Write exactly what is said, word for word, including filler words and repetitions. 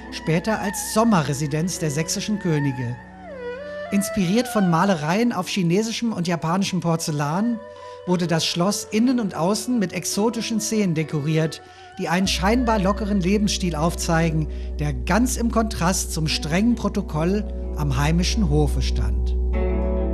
später als Sommerresidenz der sächsischen Könige. Inspiriert von Malereien auf chinesischem und japanischem Porzellan wurde das Schloss innen und außen mit exotischen Szenen dekoriert, die einen scheinbar lockeren Lebensstil aufzeigen, der ganz im Kontrast zum strengen Protokoll am heimischen Hofe stand.